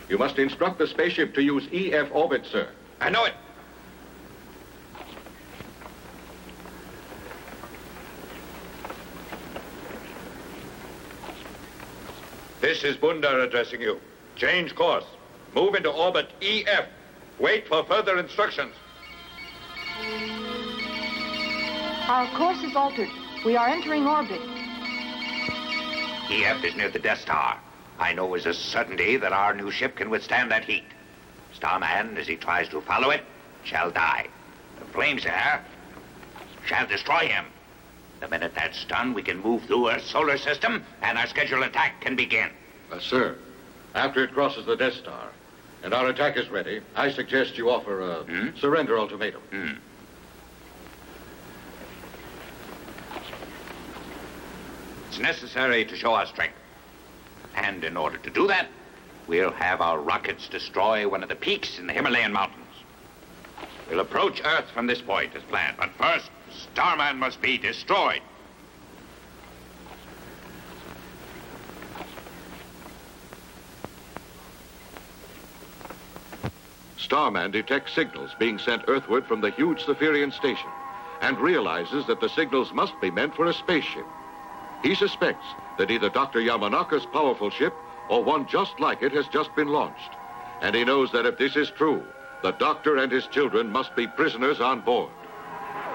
You must instruct the spaceship to use EF orbit, sir. I know it. This is Bunda addressing you. Change course. Move into orbit EF. Wait for further instructions. Our course is altered. We are entering orbit. EF is near the Death Star. I know as a certainty that our new ship can withstand that heat. Starman, as he tries to follow it, shall die. The flames there shall destroy him. The minute that's done, we can move through Earth's solar system, and our scheduled attack can begin. Sir, after it crosses the Death Star, and our attack is ready, I suggest you offer a surrender ultimatum. It's necessary to show our strength. And in order to do that, we'll have our rockets destroy one of the peaks in the Himalayan mountains. We'll approach Earth from this point as planned, but first, Starman must be destroyed. Starman detects signals being sent earthward from the huge Zephyrian station and realizes that the signals must be meant for a spaceship. He suspects that either Dr. Yamanaka's powerful ship or one just like it has just been launched. And he knows that if this is true, the doctor and his children must be prisoners on board.